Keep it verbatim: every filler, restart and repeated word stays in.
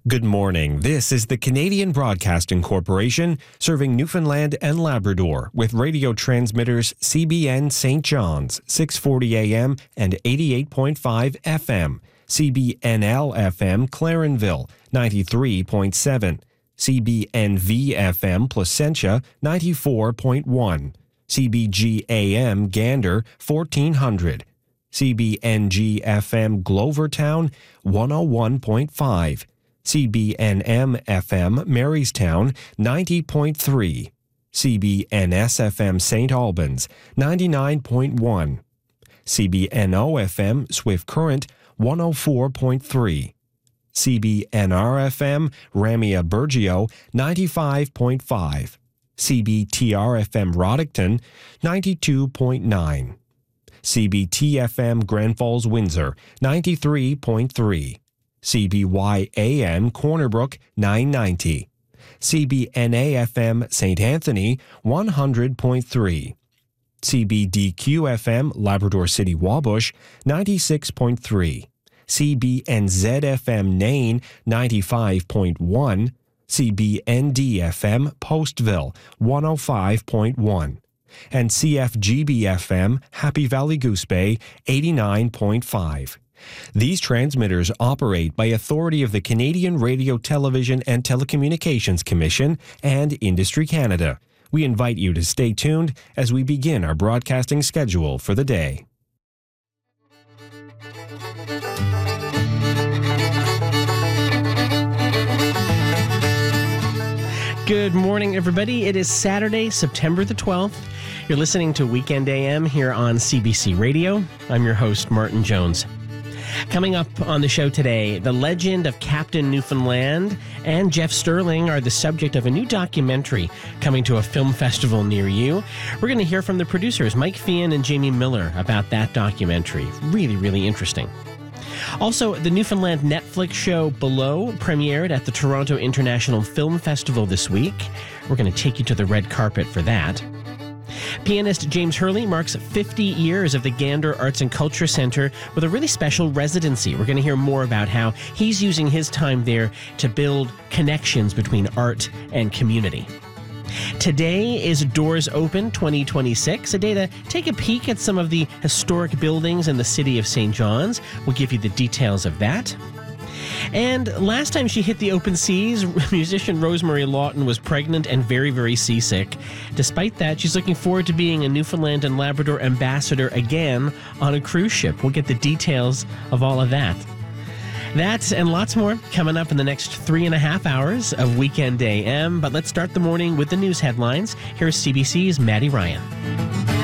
Good morning. This is the Canadian Broadcasting Corporation, serving Newfoundland and Labrador with radio transmitters C B N Saint John's, six forty A M and eighty-eight point five F M, C B N L F M Clarenville, ninety-three point seven, C B N V F M Placentia, ninety-four point one, C B G A M Gander, fourteen hundred, C B N G F M Glovertown, one oh one point five, C B N M F M Marystown, ninety point three, C B N S F M Saint Albans, ninety-nine point one, C B N O F M Swift Current, one oh four point three, C B N R F M Ramia Bergio, ninety-five point five, C B T R F M Roddickton, ninety-two point nine, C B T F M Grand Falls Windsor, ninety-three point three, C B Y A M Corner Brook, nine ninety, C B N A F M Saint Anthony, one hundred point three, C B D Q F M Labrador City Wabush, ninety-six point three, C B N Z F M Nain, ninety-five point one, C B N D F M Postville, one oh five point one, and C F G B F M Happy Valley Goose Bay, eighty-nine point five. These transmitters operate by authority of the Canadian Radio, Television and Telecommunications Commission and Industry Canada. We invite you to stay tuned as we begin our broadcasting schedule for the day. Good morning, everybody. It is Saturday, September the twelfth. You're listening to Weekend A M here on C B C Radio. I'm your host, Martin Jones. Coming up on the show today, the legend of Captain Newfoundland and Jeff Sterling are the subject of a new documentary coming to a film festival near you. We're going to hear from the producers, Mike Feehan and Jamie Miller, about that documentary. Really, really interesting. Also, the Newfoundland Netflix show Below premiered at the Toronto International Film Festival this week. We're going to take you to the red carpet for that. Pianist James Hurley marks fifty years of the Gander Arts and Culture Centre with a really special residency. We're going to hear more about how he's using his time there to build connections between art and community. Today is Doors Open twenty twenty-six, a day to take a peek at some of the historic buildings in the city of Saint John's. We'll give you the details of that. And last time she hit the open seas, musician Rosemary Lawton was pregnant and very, very seasick. Despite that, she's looking forward to being a Newfoundland and Labrador ambassador again on a cruise ship. We'll get the details of all of that. That and lots more coming up in the next three and a half hours of Weekend A M. But let's start the morning with the news headlines. Here's C B C's Maddie Ryan.